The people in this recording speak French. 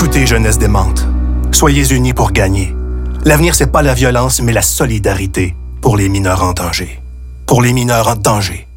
Écoutez, jeunesse démente. Soyez unis pour gagner. L'avenir, c'est pas la violence, mais la solidarité pour les mineurs en danger. Pour les mineurs en danger.